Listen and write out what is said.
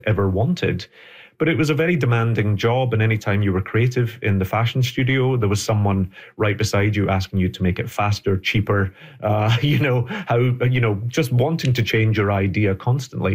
ever wanted. But it was a very demanding job, and anytime you were creative in the fashion studio, there was someone right beside you asking you to make it faster, cheaper, just wanting to change your idea constantly.